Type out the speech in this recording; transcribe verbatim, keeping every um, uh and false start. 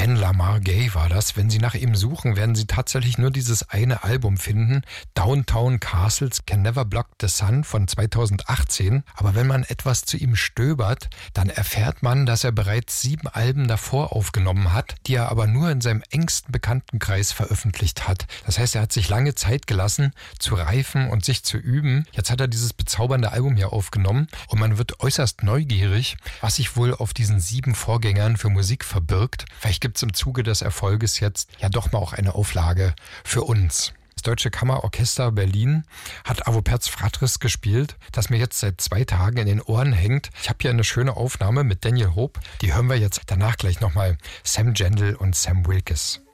Ben Lamar Gay war das. Wenn Sie nach ihm suchen, werden Sie tatsächlich nur dieses eine Album finden. Downtown Castles Can Never Block the Sun von zweitausendachtzehn. Aber wenn man etwas zu ihm stöbert, dann erfährt man, dass er bereits sieben Alben davor aufgenommen hat, die er aber nur in seinem engsten Bekanntenkreis veröffentlicht hat. Das heißt, er hat sich lange Zeit gelassen, zu reifen und sich zu üben. Jetzt hat er dieses bezaubernde Album hier aufgenommen und man wird äußerst neugierig, was sich wohl auf diesen sieben Vorgängern für Musik verbirgt. Vielleicht gibt es im Zuge des Erfolges jetzt ja doch mal auch eine Auflage für uns. Das Deutsche Kammerorchester Berlin hat Avo Perz Fratris gespielt, das mir jetzt seit zwei Tagen in den Ohren hängt. Ich habe hier eine schöne Aufnahme mit Daniel Hope, die hören wir jetzt danach gleich nochmal. Sam Gendel und Sam Wilkes.